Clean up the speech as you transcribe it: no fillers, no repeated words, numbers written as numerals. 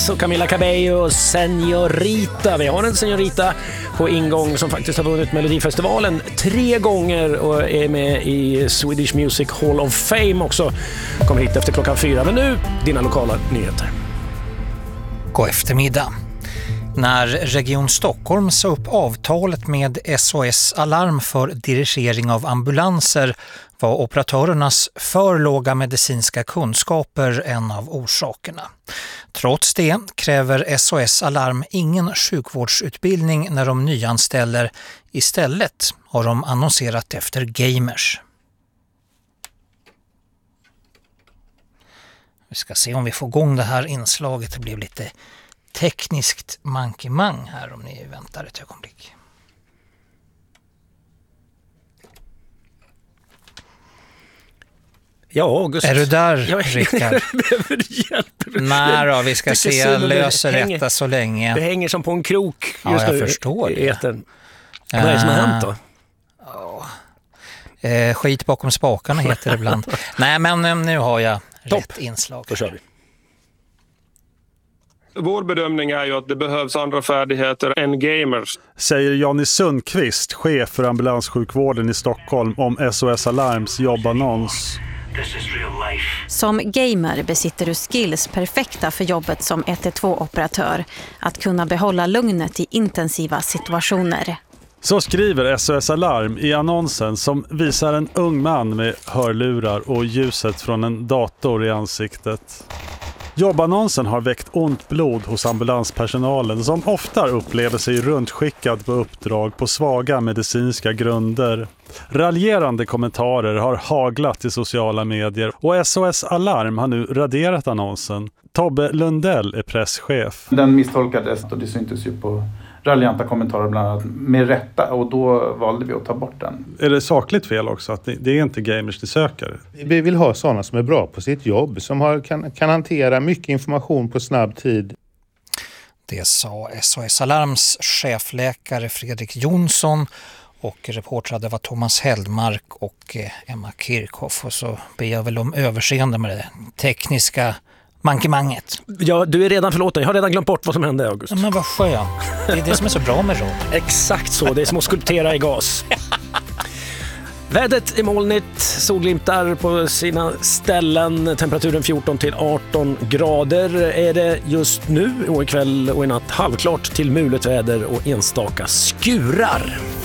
Så Camila Cabello, Señorita. Vi har en Señorita på ingång som faktiskt har vunnit Melodifestivalen 3 gånger och är med i Swedish Music Hall of Fame också. Kommer hit efter klockan 4. Men nu, dina lokala nyheter. God eftermiddag. När Region Stockholm sa upp avtalet med SOS Alarm för dirigering av ambulanser var operatörernas för låga medicinska kunskaper en av orsakerna. Trots det kräver SOS Alarm ingen sjukvårdsutbildning när de nyanställer. Istället har de annonserat efter gamers. Vi ska se om vi får igång det här inslaget. Det blev lite tekniskt mankemang här om ni väntar ett ögonblick. Ja, August. Är du där, Rickard? Behöver du hjälp? Nej då, vi ska se, jag löser detta så länge. Det hänger som på en krok just ja, jag nu. Förstår det. Vad är det som har hänt då? Skit bakom spakarna heter det ibland. Nej, men nu har jag rätt inslag. Då kör vi. Vår bedömning är ju att det behövs andra färdigheter än gamers. Säger Johnny Sundqvist, chef för ambulanssjukvården i Stockholm, om SOS Alarms jobbannons. Som gamer besitter du skills perfekta för jobbet som 112-operatör. Att kunna behålla lugnet i intensiva situationer. Så skriver SOS Alarm i annonsen som visar en ung man med hörlurar och ljuset från en dator i ansiktet. Jobbannonsen har väckt ont blod hos ambulanspersonalen som ofta upplever sig runtskickad på uppdrag på svaga medicinska grunder. Raljerande kommentarer har haglat i sociala medier och SOS Alarm har nu raderat annonsen. Tobbe Lundell är presschef. Den misstolkades och det syntes ju på raljanta kommentarer bland annat med rätta och då valde vi att ta bort den. Är det sakligt fel också att det är inte gamers ni söker? Vi vill ha sådana som är bra på sitt jobb, som kan hantera mycket information på snabb tid. Det sa SOS Alarms chefläkare Fredrik Jonsson och reportrade var Thomas Heldmark och Emma Kirchhoff. Och så ber jag väl om överseende med det tekniska mankemanget. Ja, du är redan förlåten. Jag har redan glömt bort vad som hände, August. Men vad skönt. Det är det som är så bra med radio. Exakt så. Det är som att skulptera i gas. Vädret är molnigt, solglimtar på sina ställen, temperaturen 14 till 18 grader är det just nu och ikväll och i natt halvklart till mulet väder och enstaka skurar.